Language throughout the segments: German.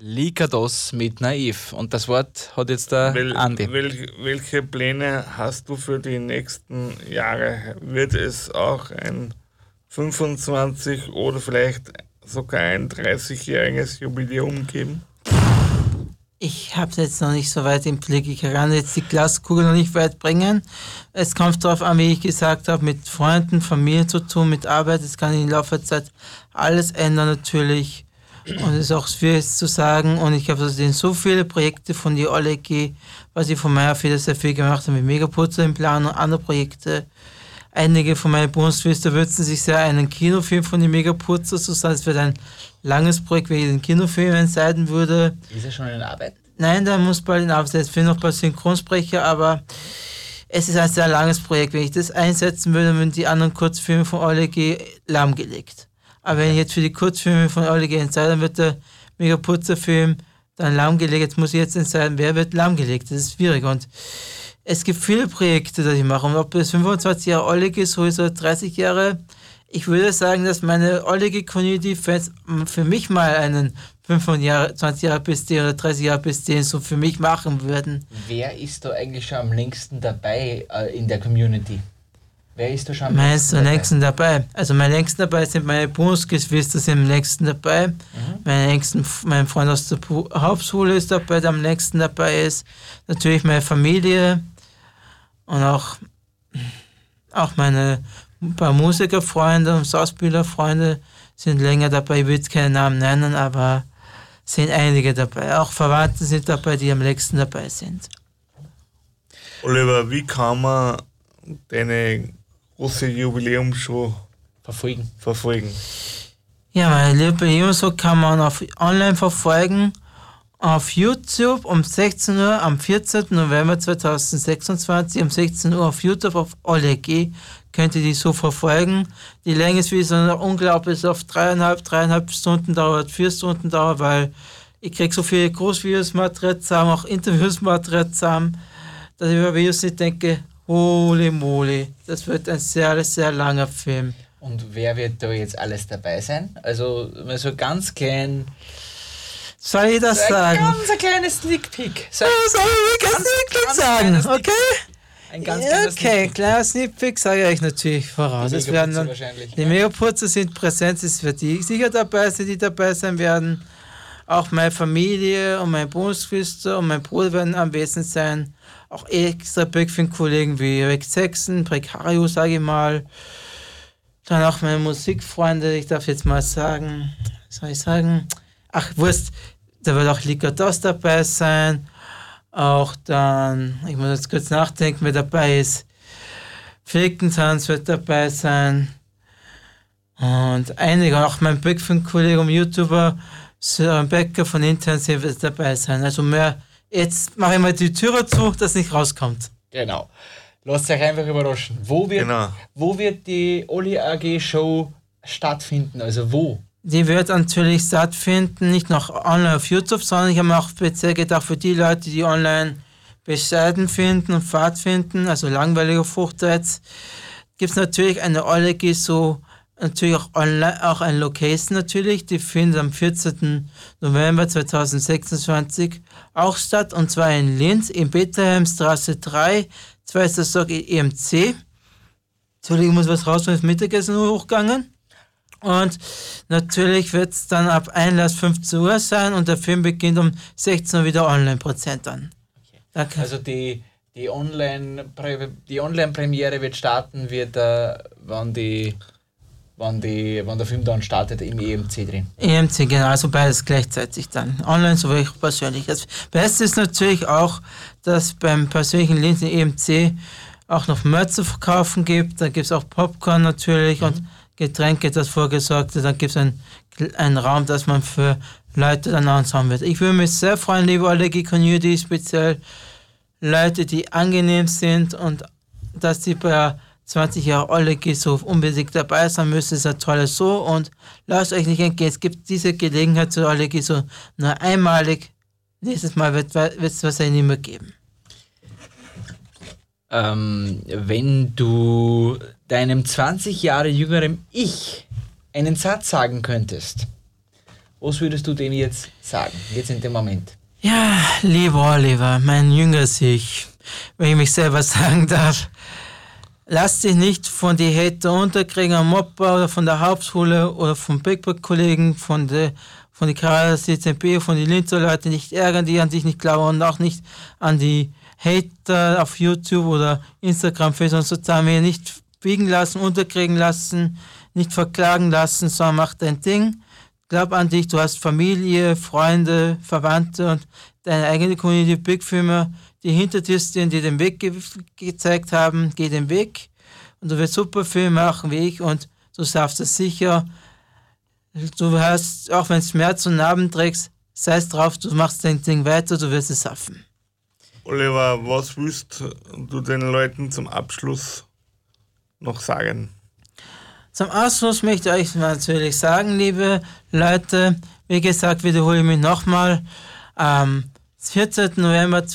Likados mit Naiv. Und das Wort hat jetzt der Andi. Welche Pläne hast du für die nächsten Jahre? Wird es auch ein 25 oder vielleicht sogar ein 30-jähriges Jubiläum geben? Ich habe es jetzt noch nicht so weit im Blick. Ich kann jetzt die Glaskugel noch nicht weit bringen. Es kommt darauf an, wie ich gesagt habe, mit Freunden, Familie zu tun, mit Arbeit. Es kann im Laufe der Zeit alles ändern natürlich. Und es ist auch schwierig zu sagen. Und ich habe so viele Projekte von die OLEG, was ich von meiner Feder sehr viel gemacht habe, mit Megaputzer im Plan und andere Projekte. Einige von meinen Bundesschwestern wünschen sich sehr einen Kinofilm von den Megaputzer zu sein. Es wird ein langes Projekt, wenn ich den Kinofilm entscheiden würde. Ist er schon in Arbeit? Nein, da muss bald in Arbeit. Es fehlen noch ein paar Synchronsprecher, aber es ist ein sehr langes Projekt. Wenn ich das einsetzen würde, würden die anderen Kurzfilme von OLEG lahmgelegt. Aber wenn ich jetzt für die Kurzfilme von OLEG entscheide, dann wird der Megaputzer-Film dann lahmgelegt. Jetzt muss ich jetzt entscheiden, wer wird lahmgelegt. Das ist schwierig. Und es gibt viele Projekte, die ich mache. Und ob es 25 Jahre OLEG ist, sowieso 30 Jahre. Ich würde sagen, dass meine OLEG-Community-Fans für mich mal einen 25 Jahre BSD oder 30 Jahre BSD so für mich machen würden. Wer ist da eigentlich schon am längsten dabei in der Community? Wer ist da schon am längsten dabei? Also mein längsten dabei sind meine Bonusgeschwister, sind am längsten dabei. Mein Freund aus der Hauptschule ist dabei, der am längsten dabei ist. Natürlich meine Familie und auch meine paar Musikerfreunde und Schauspielerfreunde sind länger dabei. Ich will jetzt keine Namen nennen, aber sind einige dabei. Auch Verwandte sind dabei, die am längsten dabei sind. Oliver, wie kann man deine große Jubiläumsshow verfolgen? Ja, meine Jubiläumsshow kann man online verfolgen auf YouTube um 16 Uhr am 14. November 2026 um 16 Uhr auf YouTube auf OLEG könnt ihr die so verfolgen. Die Länge ist wie so unglaublich, ist auf 3,5 Stunden dauert, 4 Stunden dauert, weil ich kriege so viele Großvideos-Material zusammen, auch Interviews-Material zusammen, dass ich über Videos nicht denke, holy moly, das wird ein sehr, sehr langer Film. Und wer wird da jetzt alles dabei sein? Also mal so ganz klein. Soll ich das sagen? Ein kleines Sneak Peek. Soll ich ein Sneak Peek sagen? Okay? Ein ganz kleines Sneak Peek. Kleiner Sneak Peek sage ich euch natürlich voraus. Die Megaputzer sind präsent, es wird die sicher dabei sein, die dabei sein werden. Auch meine Familie und mein Bonusgeschwister und mein Bruder werden anwesend sein. Auch extra Backfilm-Kollegen wie Rex Saxon, Precario, sage ich mal. Dann auch meine Musikfreunde, ich darf jetzt mal sagen, was soll ich sagen? Ach, Wurst, da wird auch Likados dabei sein. Auch dann, ich muss jetzt kurz nachdenken, wer dabei ist. Flickentanz wird dabei sein. Und einige, auch mein Backfilm-Kollege und YouTuber, Sören Becker von Intensiv wird dabei sein. Also mehr, jetzt mache ich mal die Tür zu, dass nicht rauskommt. Genau. Lasst euch einfach überraschen. Wo wird die Oli AG Show stattfinden? Also wo? Die wird natürlich stattfinden, nicht noch online auf YouTube, sondern ich habe mir auch speziell gedacht, für die Leute, die online bescheiden finden und Fahrt finden, also langweiliger Fruchtreiz, gibt es natürlich eine OLEG so, natürlich auch online, auch eine Location natürlich, die findet am 14. November 2026 auch statt, und zwar in Linz, in Bethlehemstraße 3, 2. Stock EMC. Entschuldigung, ich muss was raus, wenn das Mittagessen hochgegangen. Und natürlich wird es dann ab Einlass 15 Uhr sein und der Film beginnt um 16 Uhr wieder Online-Prozent an. Okay. Also die Online-Premiere wird starten, wann der Film dann startet, im EMC drin. EMC, genau, also beides gleichzeitig dann. Online sowie auch persönlich. Das Beste ist natürlich auch, dass beim persönlichen Linz im EMC auch noch Merch zu verkaufen gibt. Da gibt es auch Popcorn natürlich und Getränke, das Vorgesorgte. Dann gibt es einen Raum, dass man für Leute dann anschauen wird. Ich würde mich sehr freuen, liebe Allergie-Community, speziell Leute, die angenehm sind, und dass die bei 20 Jahre Allergie so unbedingt dabei sein müssen, ist ein tolles so, und lasst euch nicht entgehen, es gibt diese Gelegenheit zur Allergie so nur einmalig. Nächstes Mal wird es wahrscheinlich nicht mehr geben. Wenn du deinem 20 Jahre jüngeren Ich einen Satz sagen könntest, Was würdest du denen jetzt sagen, jetzt in dem Moment? Ja, lieber Oliver, mein jüngeres Ich, wenn ich mich selber sagen darf, lass dich nicht von den Hater unterkriegen am Mopper oder von der Hauptschule oder vom Backpack-Kollegen, von den CCB, von den Linzer Leuten nicht ärgern, die an dich nicht glauben und auch nicht an die Hater auf YouTube oder Instagram, Facebook und sozialen Medien nicht biegen lassen, unterkriegen lassen, nicht verklagen lassen, sondern mach dein Ding. Glaub an dich, du hast Familie, Freunde, Verwandte und deine eigene Community, Big Filmer, die hinter dir stehen, die den Weg gezeigt haben. Geh den Weg und du wirst super Filme machen wie ich und du schaffst es sicher. Du hast, auch wenn es Schmerz und Narben trägst, sei es drauf, du machst dein Ding weiter, du wirst es schaffen. Oliver, was willst du den Leuten zum Abschluss noch sagen? Zum Abschluss möchte ich euch natürlich sagen, liebe Leute, wie gesagt, wiederhole ich mich nochmal, am 14. November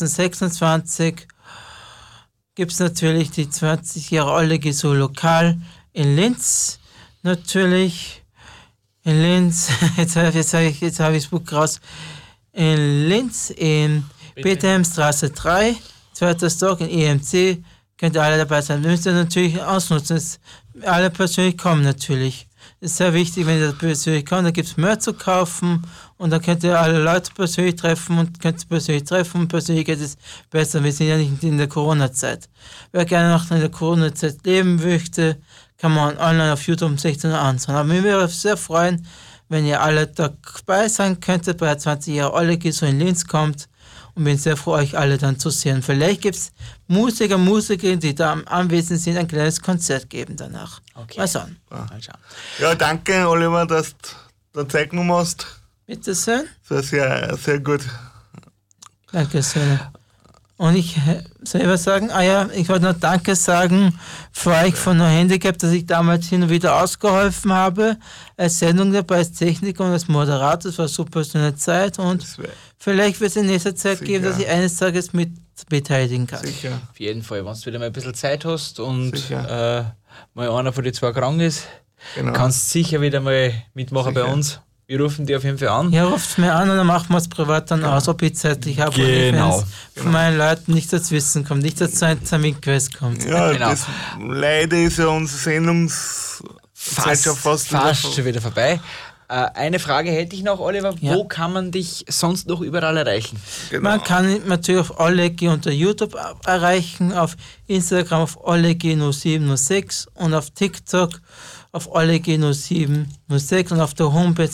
2026 gibt es natürlich die 20 Jahre Ollegi so lokal in Linz, natürlich in Linz, jetzt habe ich das Buch raus, in Linz, in Bethlehemstraße 3, 2. Stock in EMC, könnt ihr alle dabei sein. Müsst ihr natürlich ausnutzen, alle persönlich kommen natürlich. Das ist sehr wichtig, wenn ihr persönlich kommt, da gibt es mehr zu kaufen und dann könnt ihr alle Leute persönlich treffen und persönlich geht es besser. Wir sind ja nicht in der Corona-Zeit. Wer gerne noch in der Corona-Zeit leben möchte, kann man online auf YouTube um 16 Uhr anschauen. Aber mir würde es sehr freuen, wenn ihr alle dabei sein könntet, bei der 20 Jahre Ollegi so in Linz kommt. Und bin sehr froh, euch alle dann zu sehen. Vielleicht gibt es Musikerinnen, die da anwesend sind, ein kleines Konzert geben danach. Okay. Mal schauen. Ja, danke, Oliver, dass du da Zeit genommen hast. Bitte schön. Das war sehr, sehr gut. Danke schön. Und ich selber sagen, ich wollte noch Danke sagen für euch von der Handicap, dass ich damals hin und wieder ausgeholfen habe, als Sendung dabei, als Techniker und als Moderator. Das war super schöne Zeit und vielleicht wird es in nächster Zeit geben, dass ich eines Tages mit beteiligen kann. Sicher. Auf jeden Fall, wenn du wieder mal ein bisschen Zeit hast und mal einer von den zwei krank ist, kannst du sicher wieder mal mitmachen bei uns. Wir rufen die auf jeden Fall an. Ja, ruft mir an und dann machen wir es privat dann aus, ob ich zeitlich habe. Genau. Von meinen Leuten nicht dazwischen kommt, nicht dazu ein Terminquest kommt. Ja, genau. Leider ist ja unsere Sendungszeit schon fast schon wieder vorbei. Eine Frage hätte ich noch, Oliver. Ja. Wo kann man dich sonst noch überall erreichen? Genau. Man kann mich natürlich auf Ollegi unter YouTube erreichen, auf Instagram auf Ollegi0706 und auf TikTok auf Ollegi0706 und auf der Homepage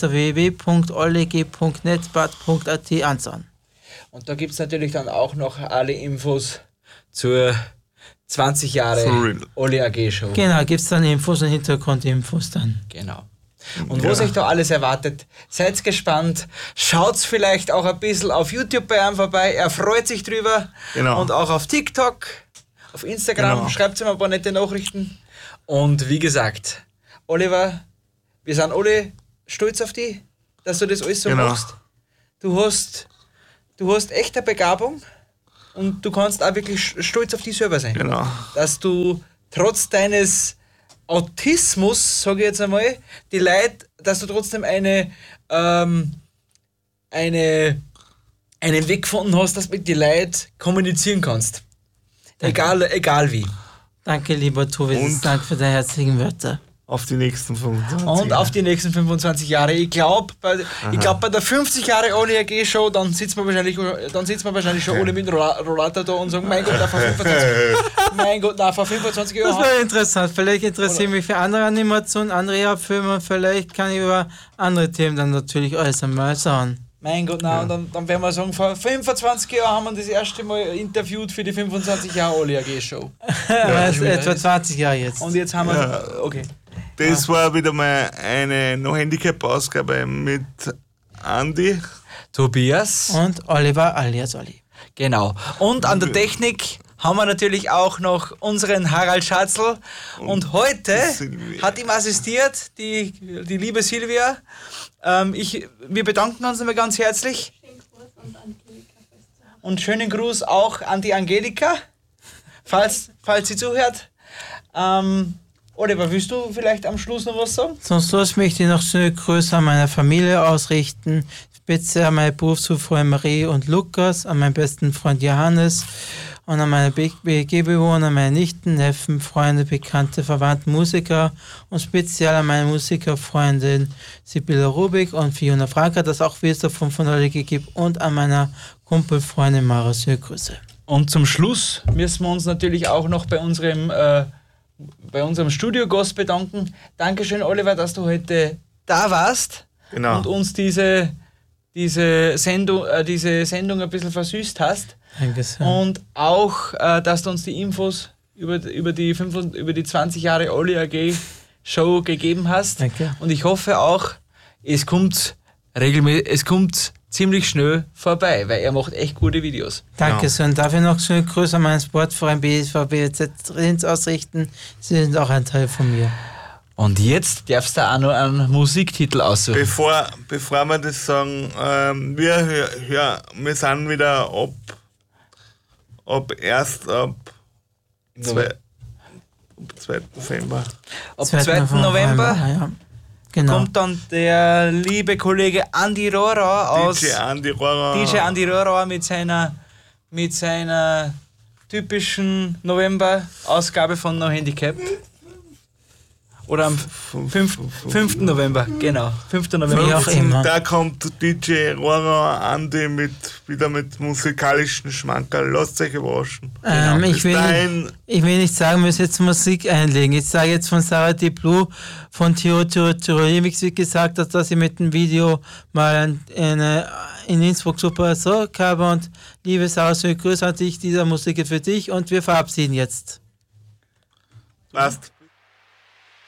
www.ollegi.netbad.at anschauen. Und da gibt es natürlich dann auch noch alle Infos zur 20 Jahre Olli AG Show. Genau, gibt es dann Infos und Hintergrundinfos dann. Genau. Und was euch da alles erwartet, seid gespannt. Schaut vielleicht auch ein bisschen auf YouTube bei ihm vorbei. Er freut sich drüber. Genau. Und auch auf TikTok, auf Instagram. Genau. Schreibt ihm ein paar nette Nachrichten. Und wie gesagt, Oliver, wir sind alle stolz auf dich, dass du das alles so machst. Du hast echt eine Begabung und du kannst auch wirklich stolz auf dich selber sein. Genau. Dass du trotz deines Autismus, sage ich jetzt einmal, die Leute, dass du trotzdem einen Weg gefunden hast, dass du mit den Leuten kommunizieren kannst. Egal wie. Danke, lieber Tobi, danke für deine herzlichen Wörter. Auf die nächsten 25 Jahre. Und auf die nächsten 25 Jahre. Ich glaube, bei der 50 Jahre Olli AG Show, dann sitzt man wahrscheinlich schon alle mit dem Rollator da und sagen, mein Gott, vor 25 Jahren. Das wäre interessant. Vielleicht interessiere ich mich für andere Animationen, andere Abfilme. Vielleicht kann ich über andere Themen dann natürlich äußern. Mal schauen. Mein Gott, nein, und dann werden wir sagen, vor 25 Jahren haben wir das erste Mal interviewt für die 25 Jahre Olli AG Show. Etwa 20 Jahre jetzt. Und jetzt haben wir, okay. Das war wieder mal eine No-Handicap-Ausgabe mit Andi, Tobias und Oliver alias Olli. Genau. Und an der Technik haben wir natürlich auch noch unseren Harald Schatzl. Und heute hat ihm assistiert die liebe Silvia. Wir bedanken uns einmal ganz herzlich. Und schönen Gruß auch an die Angelika, falls sie zuhört. Oliver, willst du vielleicht am Schluss noch was sagen? Sonst möchte ich noch schöne Grüße an meine Familie ausrichten, speziell an meine Berufsfreunde Marie und Lukas, an meinen besten Freund Johannes und an meine WG-Bewohner, meine Nichten, Neffen, Freunde, Bekannte, Verwandte, Musiker und speziell an meine Musikerfreundin Sibylle Rubik und Fiona Franker, das auch wieder von Olli gibt, und an meiner Kumpelfreundin Mara Grüße. Und zum Schluss müssen wir uns natürlich auch noch bei unserem Studiogast bedanken. Dankeschön, Oliver, dass du heute da warst und uns diese Sendung ein bisschen versüßt hast. Dankeschön. Und auch, dass du uns die Infos über die 20 Jahre Olli AG Show gegeben hast. Danke. Und ich hoffe auch, es kommt ziemlich schnell vorbei, weil er macht echt gute Videos. Dankeschön. Darf ich noch schöne Grüße an meinen Sportverein BSV BZ ausrichten? Sie sind auch ein Teil von mir. Und jetzt darfst du auch noch einen Musiktitel aussuchen. Bevor wir das sagen, wir sind wieder ab 2. November. Ab 2. November ja. Genau. Kommt dann der liebe Kollege Andi Rohrer aus DJ Andi Rohrer mit seiner typischen November-Ausgabe von No Handicap. Oder am 5. November, genau. 5. November. Wie auch immer. Da kommt DJ Rohrer Andi wieder mit musikalischen Schmankerl. Lasst euch überraschen. Ich will nicht sagen, wir müssen jetzt Musik einlegen. Ich sage jetzt von Sarah Deep Blue von Remix, wie gesagt, dass sie mit dem Video mal in Innsbruck super so habe. Und liebe Sarah, schöne Grüße an dich, dieser Musik für dich, und wir verabschieden jetzt. Passt.